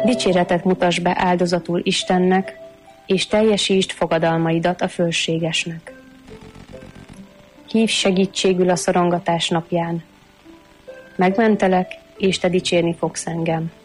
Dicséretet mutass be áldozatul Istennek, és teljesítsd fogadalmaidat a fölségesnek. Hívj segítségül a szorongatás napján. Megmentelek, és te dicsérni fogsz engem.